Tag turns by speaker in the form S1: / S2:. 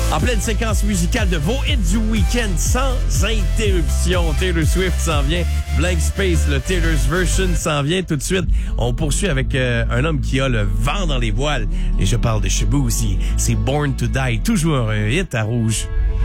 S1: En pleine séquence musicale de vos hits du week-end sans interruption. Taylor Swift s'en vient. Blank Space, le Taylor's Version s'en vient tout de suite. On poursuit avec un homme qui a le vent dans les voiles. Et je parle de Shaboozey. C'est Born to Die. Toujours un hit à Rouge.